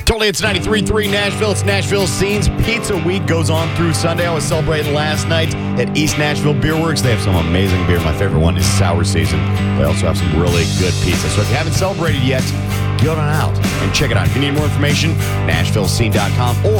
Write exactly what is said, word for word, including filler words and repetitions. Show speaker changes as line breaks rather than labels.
Totally, it's ninety-three point three Nashville. It's Nashville Scenes. Pizza Week goes on through Sunday. I was celebrating last night at East Nashville Beer Works. They have some amazing beer. My favorite one is Sour Season. They also have some really good pizza. So if you haven't celebrated yet, get on out and check it out. If you need more information, nashville scene dot com or